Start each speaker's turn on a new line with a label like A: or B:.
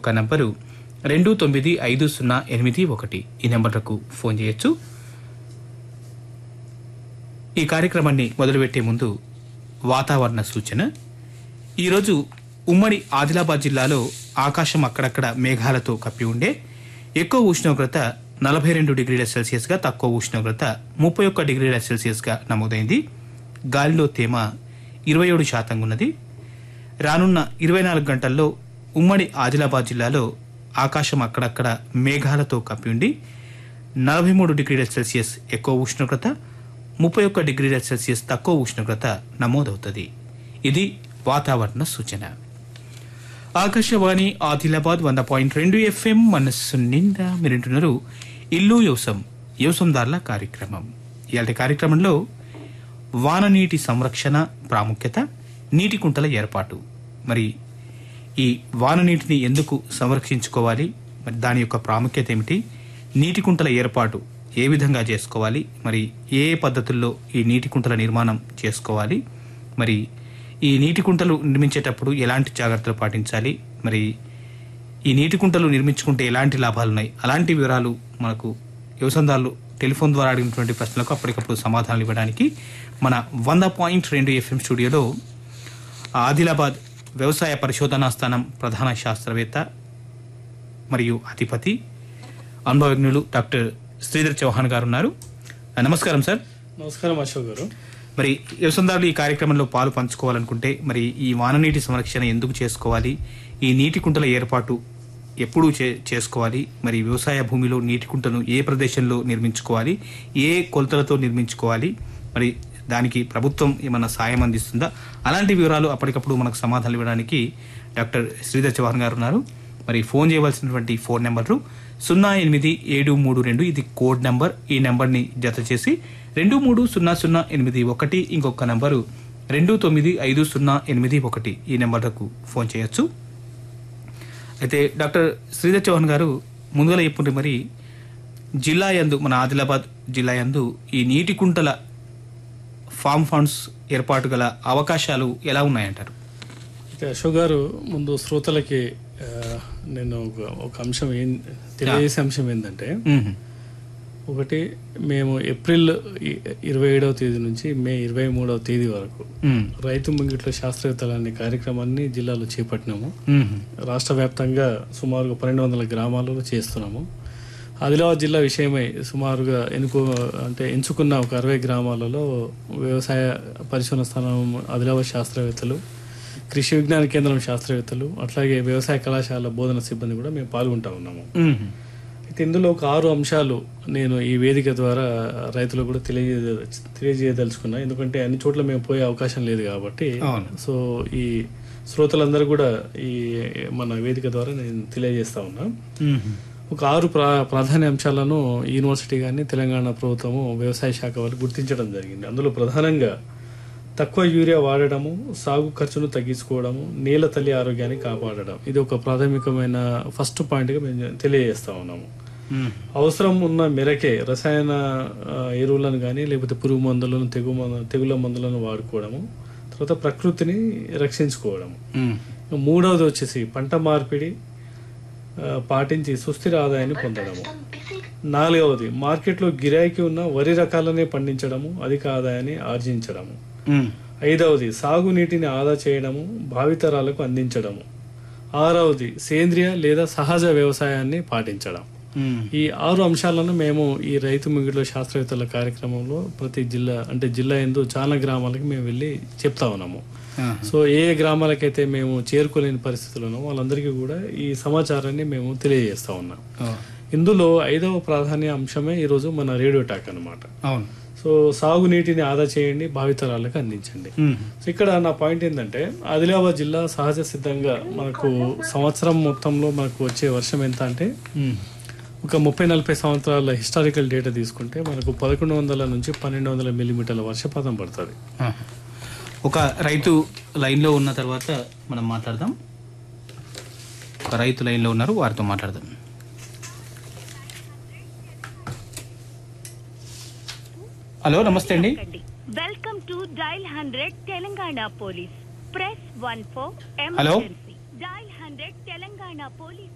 A: ఇంకొక నంబరు 295081 ఈ నెంబర్లకు ఫోన్ చేయొచ్చు. ఈ కార్యక్రమాన్ని మొదలుపెట్టే ముందు వాతావరణ సూచన. ఈరోజు ఉమ్మడి ఆదిలాబాద్ జిల్లాలో ఆకాశం అక్కడక్కడ మేఘాలతో కప్పి ఉండే. ఎక్కువ ఉష్ణోగ్రత 42 డిగ్రీల సెల్సియస్గా, తక్కువ ఉష్ణోగ్రత 31 డిగ్రీల సెల్సియస్గా నమోదైంది. గాలిలో తేమ 27% ఉన్నది. రానున్న 24 గంటల్లో ఉమ్మడి ఆదిలాబాద్ జిల్లాలో ఆకాశం అక్కడక్కడ మేఘాలతో కప్పి ఉండి 43 డిగ్రీల సెల్సియస్ ఎక్కువ ఉష్ణోగ్రత, 31 డిగ్రీల సెల్సియస్ తక్కువ ఉష్ణోగ్రత నమోదవుతుంది. ఇది వాతావరణ సూచన. ఆకాశవాణి ఆదిలాబాద్ 100.2 FM మనస్సు నిండా మీరింటున్నారు ఇల్లు వ్యవసాయదారుల కార్యక్రమం. ఇలాంటి కార్యక్రమంలో వాననీటి సంరక్షణ ప్రాముఖ్యత, నీటి కుంటల ఏర్పాటు, మరి ఈ వాననీటిని ఎందుకు సంరక్షించుకోవాలి, మరి దాని యొక్క ప్రాముఖ్యత ఏమిటి, నీటి కుంటల ఏర్పాటు ఏ విధంగా చేసుకోవాలి, మరి ఏ పద్ధతుల్లో ఈ నీటి కుంటల నిర్మాణం చేసుకోవాలి, మరి ఈ నీటి కుంటలు నిర్మించేటప్పుడు ఎలాంటి జాగ్రత్తలు పాటించాలి, మరి ఈ నీటి కుంటలు నిర్మించుకుంటే ఎలాంటి లాభాలు ఉన్నాయి, అలాంటి వివరాలు మనకు వ్యవసాయదారులు టెలిఫోన్ ద్వారా అడిగినటువంటి ప్రశ్నలకు అప్పటికప్పుడు సమాధానాలు ఇవ్వడానికి మన 100.2 FM స్టూడియోలో ఆదిలాబాద్ వ్యవసాయ పరిశోధనా స్థానం ప్రధాన శాస్త్రవేత్త మరియు అధిపతి అనుభవజ్ఞులు డాక్టర్ శ్రీధర్ చౌహాన్ గారు ఉన్నారు. నమస్కారం సార్.
B: నమస్కారం అశోక్ గారు.
A: మరి వ్యవసాయదారులు ఈ కార్యక్రమంలో పాలు పంచుకోవాలనుకుంటే మరి ఈ వాననీటి సంరక్షణ ఎందుకు చేసుకోవాలి, ఈ నీటి కుంటల ఏర్పాటు ఎప్పుడు చేసుకోవాలి, మరి వ్యవసాయ భూమిలో నీటి కుంటను ఏ ప్రదేశంలో నిర్మించుకోవాలి, ఏ కొలతలతో నిర్మించుకోవాలి, మరి దానికి ప్రభుత్వం ఏమన్నా సాయం అందిస్తుందా, అలాంటి వివరాలు అప్పటికప్పుడు మనకు సమాధానాలు ఇవ్వడానికి డాక్టర్ శ్రీధర్ చౌహాన్ గారు ఉన్నారు. మరి ఫోన్ చేయవలసినటువంటి ఫోన్ నెంబరు 08732, ఇది కోడ్ నెంబర్. ఈ నెంబర్ని జత చేసి 230081, ఇంకొక నెంబరు 295081, ఈ నెంబర్లకు ఫోన్ చేయొచ్చు. అయితే డాక్టర్ శ్రీధర్ చౌహాన్ గారు ముందుగా చెప్పుంటే మరి జిల్లా యందు, మన ఆదిలాబాద్ జిల్లా యందు ఈ నీటి కుంటల ఫామ్ ఫండ్స్ ఏర్పాటు గల అవకాశాలు ఎలా ఉన్నాయంటారు?
B: అయితే అశోక్ గారు, ముందు శ్రోతలకి నేను ఒక అంశం తెలియజేసే అంశం ఏంటంటే, ఒకటి, మేము ఏప్రిల్ 27వ తేదీ నుంచి మే 23వ తేదీ వరకు రైతు ముంగిట్ల శాస్త్రవేత్తలు అనే కార్యక్రమాన్ని జిల్లాలో చేపట్టినాము. రాష్ట్ర వ్యాప్తంగా సుమారుగా 1200 గ్రామాలలో చేస్తున్నాము. ఆదిలాబాద్ జిల్లా విషయమై సుమారుగా ఎంచుకున్న ఒక 60 గ్రామాలలో వ్యవసాయ పరిశోధన స్థానం ఆదిలాబాద్ శాస్త్రవేత్తలు, కృషి విజ్ఞాన కేంద్రం శాస్త్రవేత్తలు, అట్లాగే వ్యవసాయ కళాశాల బోధన సిబ్బంది కూడా మేము పాల్గొంటా ఉన్నాము. అయితే ఇందులో ఒక 6 అంశాలు నేను ఈ వేదిక ద్వారా రైతులకు కూడా తెలియజేయదలుచుకున్నా. ఎందుకంటే అన్ని చోట్ల మేము పోయే అవకాశం లేదు కాబట్టి, సో ఈ శ్రోతలందరూ కూడా ఈ మన వేదిక ద్వారా నేను తెలియజేస్తా ఉన్నా. ఒక 6 ప్రాధాన్య అంశాలను యూనివర్సిటీ కానీ తెలంగాణ ప్రభుత్వము వ్యవసాయ శాఖ వాళ్ళు గుర్తించడం జరిగింది. అందులో ప్రధానంగా తక్కువ యూరియా వాడడము, సాగు ఖర్చును తగ్గించుకోవడము, నేల తల్లి ఆరోగ్యాన్ని కాపాడడం, ఇది ఒక ప్రాథమికమైన ఫస్ట్ పాయింట్గా మేము తెలియజేస్తా ఉన్నాము. అవసరం ఉన్న మేరకే రసాయన ఎరువులను కానీ లేకపోతే పురుగు మందులను, తెగుల మందులను వాడుకోవడము, తర్వాత ప్రకృతిని రక్షించుకోవడము. మూడవది వచ్చేసి పంట మార్పిడి పాటించి సుస్థిర ఆదాయాన్ని పొందడము. 4వది మార్కెట్లో గిరాకీ ఉన్న వరి రకాలనే పండించడము, అధిక ఆదాయాన్ని ఆర్జించడము. 5వది సాగునీటిని ఆదా చేయడము, భావితరాలకు అందించడము. 6వది సేంద్రియ లేదా సహజ వ్యవసాయాన్ని పాటించడం. ఈ 6 అంశాలను మేము ఈ రైతు ముంగిట్లో శాస్త్రవేత్తల కార్యక్రమంలో ప్రతి జిల్లా యందు చాలా గ్రామాలకు మేము వెళ్ళి చెప్తా ఉన్నాము. సో ఏ గ్రామాలకైతే మేము చేరుకోలేని పరిస్థితులు ఉన్నామో వాళ్ళందరికీ కూడా ఈ సమాచారాన్ని మేము తెలియజేస్తా ఉన్నాం. ఇందులో 5వ ప్రాధాన్య అంశమే ఈరోజు మన రేడియో టాక్ అన్నమాట. సో సాగునీటిని ఆదా చేయండి, భావితరాలకు అందించండి. సో ఇక్కడ నా పాయింట్ ఏంటంటే, ఆదిలాబాద్ జిల్లా సహజ సిద్ధంగా మనకు సంవత్సరం మొత్తంలో మనకు వచ్చే వర్షం ఎంత అంటే, ఒక 30-40 సంవత్సరాల హిస్టారికల్ డేటా తీసుకుంటే మనకు 1100 నుంచి 1200 మిల్లీమీటర్ల వర్షపాతం పడుతుంది.
A: ఒక రైతు లైన్లో ఉన్న తర్వాత మనం మాట్లాడదాం. ఒక రైతు లైన్లో ఉన్నారు, వారితో మాట్లాడదాం. హలో, నమస్తే అండి.
C: Welcome to dial 100 Telangana police. Press 1 for
A: hello,
C: dial 100 Telangana police.